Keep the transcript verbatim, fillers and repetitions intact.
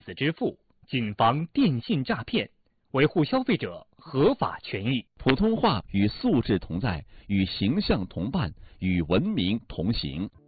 子支付，谨防电信诈骗，维护消费者合法权益。 普通话与素质同在，与形象同伴，与文明同行。